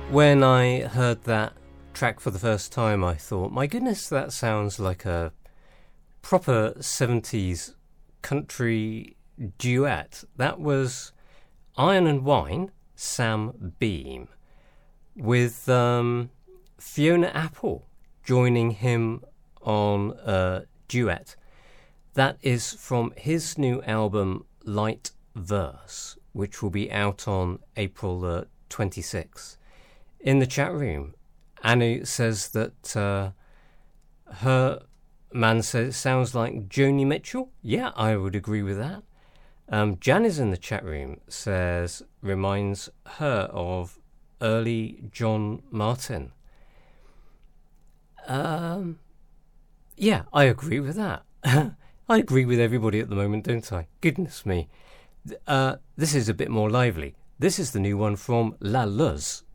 When I heard that track for the first time, I thought, my goodness, that sounds like a proper 70s country duet. That was Iron and Wine, Sam Beam, with Fiona Apple joining him on a duet. That is from his new album, Light Verse, which will be out on April 26th. In the chat room, Anu says that her man says it sounds like Joni Mitchell. Yeah, I would agree with that. Jan is in the chat room, says reminds her of early John Martin. Yeah, I agree with that. I agree with everybody at the moment, don't I? Goodness me. This is a bit more lively. This is the new one from La Luz.